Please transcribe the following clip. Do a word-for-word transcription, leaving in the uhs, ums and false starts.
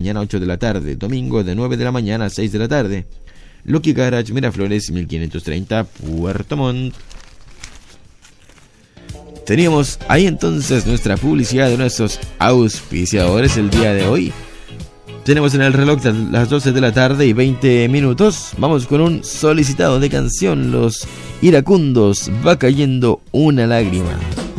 mañana a ocho de la tarde. Domingo de nueve de la mañana a seis de la tarde. Lucky Garage, Miraflores, mil quinientos treinta, Puerto Montt. Teníamos ahí entonces nuestra publicidad de nuestros auspiciadores el día de hoy. Tenemos en el reloj las doce de la tarde y veinte minutos. Vamos con un solicitado de canción. Los iracundos, va cayendo una lágrima.